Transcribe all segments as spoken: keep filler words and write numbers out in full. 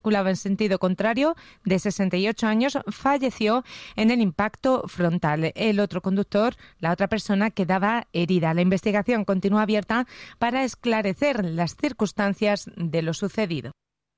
en sentido contrario, de sesenta y ocho años, falleció en el impacto frontal. El otro conductor, la otra persona, quedaba herida. La investigación continúa abierta para esclarecer las circunstancias de lo sucedido.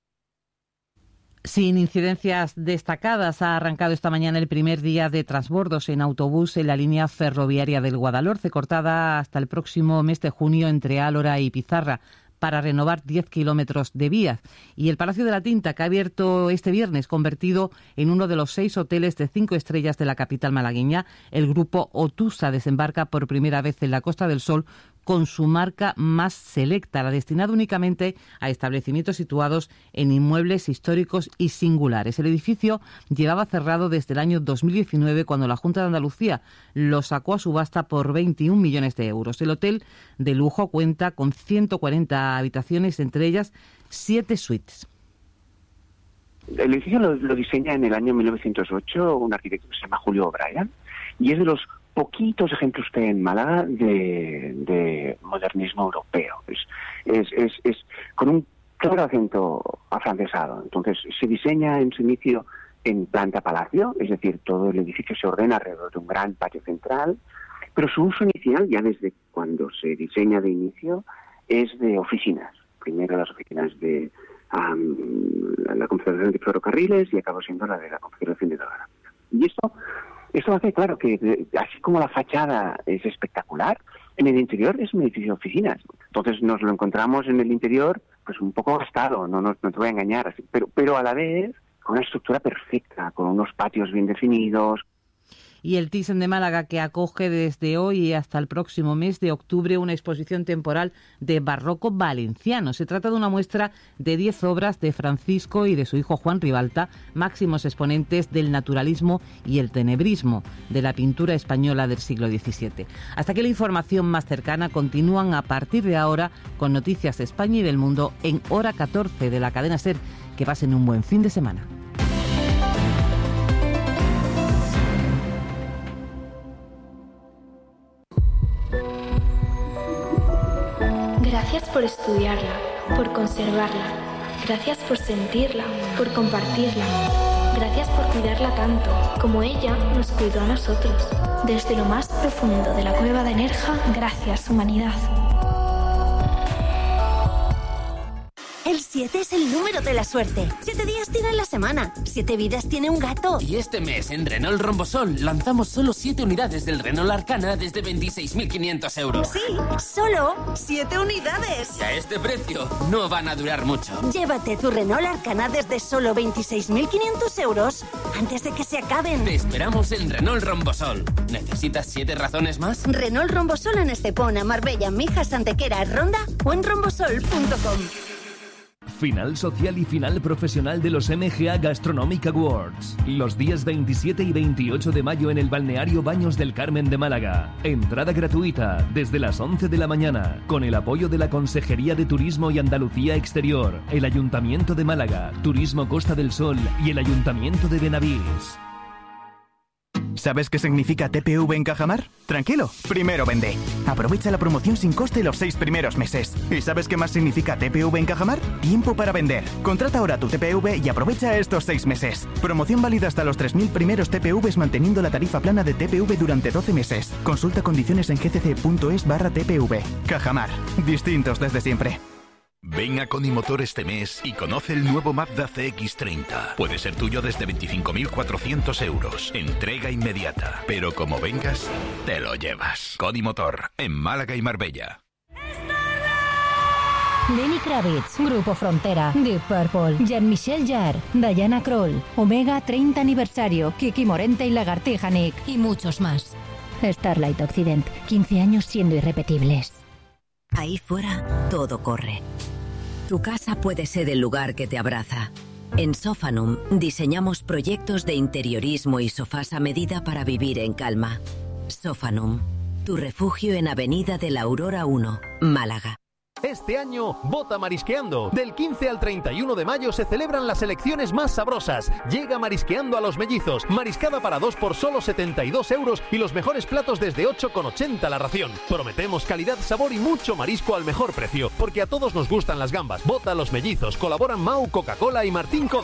Sin incidencias destacadas, ha arrancado esta mañana el primer día de transbordos en autobús en la línea ferroviaria del Guadalhorce, cortada hasta el próximo mes de junio entre Álora y Pizarra, para renovar diez kilómetros de vías. Y el Palacio de la Tinta, que ha abierto este viernes, convertido en uno de los seis hoteles de cinco estrellas de la capital malagueña, el grupo Otusa desembarca por primera vez en la Costa del Sol con su marca más selecta, la destinada únicamente a establecimientos situados en inmuebles históricos y singulares. El edificio llevaba cerrado desde el año dos mil diecinueve, cuando la Junta de Andalucía lo sacó a subasta por veintiún millones de euros. El hotel de lujo cuenta con ciento cuarenta habitaciones, entre ellas siete suites. El edificio lo, lo diseña en el año mil novecientos ocho un arquitecto que se llama Julio O'Brien, y es de los poquitos ejemplos que hay en Málaga de, de modernismo europeo. Es, es, es, es con un claro acento afrancesado. Entonces, se diseña en su inicio en planta palacio, es decir, todo el edificio se ordena alrededor de un gran patio central, pero su uso inicial, ya desde cuando se diseña de inicio, es de oficinas. Primero las oficinas de um, la Confederación de Ferrocarriles y acabó siendo la de la Confederación de Telegrafía. Y esto Esto hace, claro, que así como la fachada es espectacular, en el interior es un edificio de oficinas. Entonces nos lo encontramos en el interior pues un poco gastado, no, no, no te voy a engañar, así, pero, pero a la vez con una estructura perfecta, con unos patios bien definidos. Y el Thyssen de Málaga, que acoge desde hoy hasta el próximo mes de octubre una exposición temporal de barroco valenciano. Se trata de una muestra de diez obras de Francisco y de su hijo Juan Ribalta, máximos exponentes del naturalismo y el tenebrismo de la pintura española del siglo diecisiete. Hasta aquí la información más cercana. Continúan a partir de ahora con noticias de España y del mundo en Hora catorce de la cadena SER. Que pasen un buen fin de semana. Gracias por estudiarla, por conservarla. Gracias por sentirla, por compartirla. Gracias por cuidarla tanto, como ella nos cuidó a nosotros. Desde lo más profundo de la cueva de Nerja, gracias, humanidad. El siete es el número de la suerte. Siete días tiene la semana. Siete vidas tiene un gato. Y este mes en Renault Rombosol lanzamos solo siete unidades del Renault Arcana desde veintiséis mil quinientos euros. Sí, solo siete unidades. Y a este precio no van a durar mucho. Llévate tu Renault Arcana desde solo veintiséis mil quinientos euros antes de que se acaben. Te esperamos en Renault Rombosol. ¿Necesitas siete razones más? Renault Rombosol en Estepona, Marbella, Mijas, Antequera, Ronda o en rombosol punto com. Final social y final profesional de los M G A Gastronomic Awards. Los días veintisiete y veintiocho de mayo en el balneario Baños del Carmen de Málaga. Entrada gratuita desde las once de la mañana, con el apoyo de la Consejería de Turismo y Andalucía Exterior, el Ayuntamiento de Málaga, Turismo Costa del Sol y el Ayuntamiento de Benavís. ¿Sabes qué significa T P V en Cajamar? Tranquilo, primero vende. Aprovecha la promoción sin coste los seis primeros meses. ¿Y sabes qué más significa T P V en Cajamar? Tiempo para vender. Contrata ahora tu T P V y aprovecha estos seis meses. Promoción válida hasta los tres mil primeros T P Vs manteniendo la tarifa plana de T P V durante doce meses. Consulta condiciones en gcc.es barra T P V. Cajamar. Distintos desde siempre. Ven a Conimotor este mes y conoce el nuevo Mazda C X treinta. Puede ser tuyo desde veinticinco mil cuatrocientos euros. Entrega inmediata. Pero como vengas, te lo llevas. Conimotor, en Málaga y Marbella. Lenny Kravitz, Grupo Frontera, Deep Purple, Jean-Michel Jarre, Diana Krall, Omega treinta aniversario, Kiki Morente y Lagartija Nick y muchos más. Starlight Occident, quince años siendo irrepetibles. Ahí fuera, todo corre. Tu casa puede ser el lugar que te abraza. En Sofanum diseñamos proyectos de interiorismo y sofás a medida para vivir en calma. Sofanum, tu refugio en Avenida de la Aurora uno, Málaga. Este año, vota Marisqueando. Del quince al treinta y uno de mayo se celebran las elecciones más sabrosas. Llega Marisqueando a Los Mellizos. Mariscada para dos por solo setenta y dos euros y los mejores platos desde ocho con ochenta la ración. Prometemos calidad, sabor y mucho marisco al mejor precio, porque a todos nos gustan las gambas. Vota Los Mellizos. Colaboran Mau, Coca-Cola y Martín Codazzi.